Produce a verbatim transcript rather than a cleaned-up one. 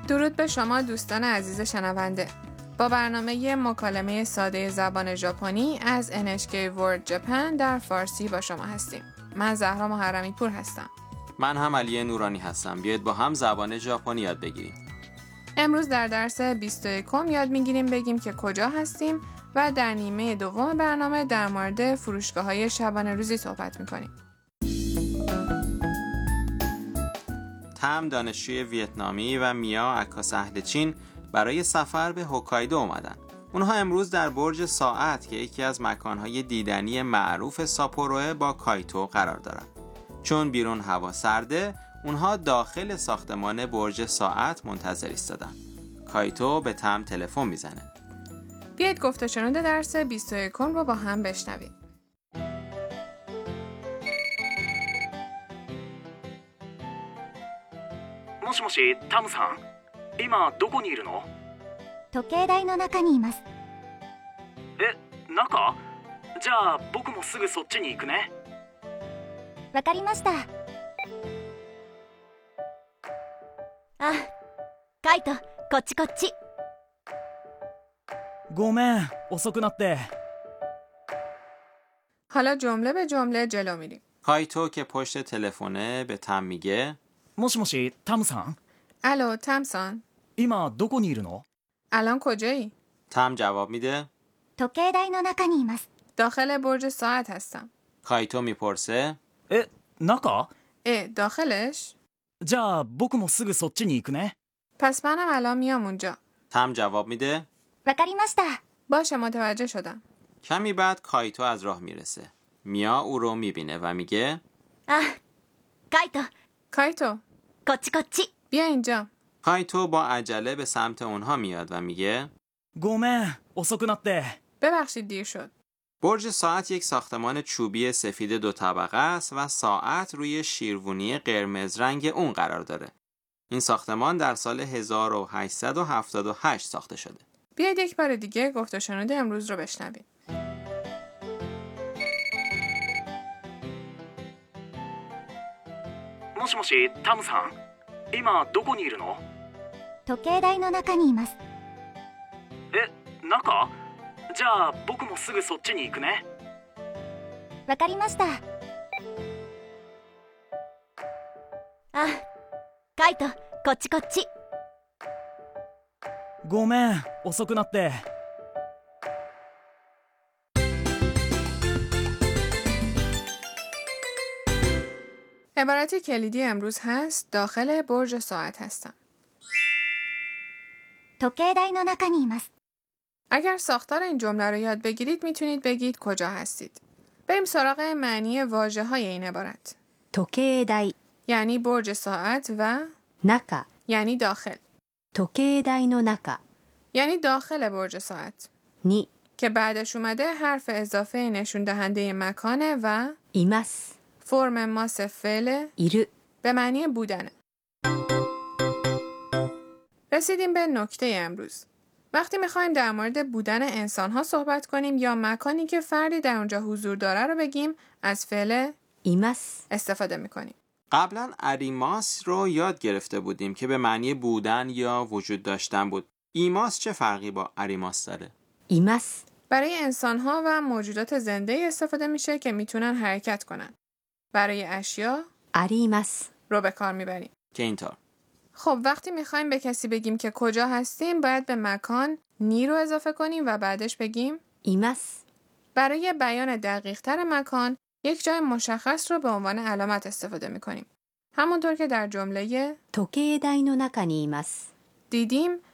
درود به شما دوستان عزیز شنونده. با برنامه مکالمه ساده زبان ژاپنی از ان اچ کی World Japan در فارسی با شما هستیم. من زهرا محرمی پور هستم. من هم علی نورانی هستم. بیاید با هم زبان ژاپنی یاد بگیریم. امروز در درس بیست و یکم یاد میگیریم بگیم که کجا هستیم و در نیمه دوم برنامه در مورد فروشگاه‌های شبانه روزی صحبت میکنیم. تم دانشجوی ویتنامی و میا عکاس اهل چین برای سفر به هوکایدو اومدن. اونها امروز در برج ساعت که یکی از مکانهای دیدنی معروف ساپوروه با کایتو قرار دارن. چون بیرون هوا سرده، اونها داخل ساختمان برج ساعت منتظر ایستادن. کایتو به تم تلفن میزنه. بیایید گفت و شنود درس بیست و یکم رو با هم بشنویم. もしもし、タムさん、今どこにいるの？ 時計台の中にいます。 え、中？じゃあ僕もすぐそっちに行くね。 わかりました。あ、カイト、こっちこっち。 ごめん、遅くなって。 حالا جمله به جمله جلو میریم. کایتو که پشت تلفنه به تم میگه もしもし、タムさん الو تمسان، 今どこにいるの الان کجایی؟ تم جواب میده 時計台の中にいます。 داخل برج ساعت هستم. کایتو میپرسه え、中 اه داخلش؟ じゃあ僕もすぐそっちに行くね。 پس منم الان میام اونجا. تم جواب میده わかりました。 باشه متوجه شدم. کمی بعد کایتو از راه میرسه. میا او رو میبینه و میگه あ、カイト、 کایتو こっちこっち。 بیا اینجا. کایتو با عجله به سمت اونها میاد و میگه ごめん、遅くなって。 ببخشید دیر شد. برج ساعت یک ساختمان چوبی سفید دو طبقه است و ساعت روی شیروانی قرمز رنگ اون قرار داره. این ساختمان در سال هزار و هشتصد و هفتاد و هشت ساخته شده. بیایید یک بار دیگه گفت و شنود امروز رو بشنویم. もしもし、タムさん、今どこにいるの？ 時計台の中にいます。 え、中？じゃあ僕もすぐそっちに行くね。 わかりました。あ、カイト、こっちこっち。 ごめん、遅くなって。 عبارت کلیدی امروز هست داخل برج ساعت هستم. 時計台の中にいます。 اگر ساختار این جمله رو یاد بگیرید میتونید بگید کجا هستید. بریم سراغ معنی واژه های این عبارت. 時計台 یعنی برج ساعت و 中 یعنی داخل. 時計台の中 یعنی داخل برج ساعت に که بعدش اومده حرف اضافه نشون دهنده مکانه و います فرم ماس فعل いる به معنی بودنه. رسیدیم به نکته امروز. وقتی میخوایم در مورد بودن انسان ها صحبت کنیم یا مکانی که فردی در اونجا حضور داره رو بگیم از فعل います استفاده میکنیم. قبلا اریماس رو یاد گرفته بودیم که به معنی بودن یا وجود داشتن بود. ایماس چه فرقی با اریماس داره؟ います برای انسان ها و موجودات زنده استفاده میشه که میتونن حرکت کنن. برای اشیا あります رو به کار میبریم. که اینطور. خب وقتی میخوایم به کسی بگیم که کجا هستیم باید به مکان نی رو اضافه کنیم و بعدش بگیم います برای بیان دقیق تر مکان یک جای مشخص رو به عنوان علامت استفاده میکنیم. همونطور که در جمله 時計台の中にいます دیدیم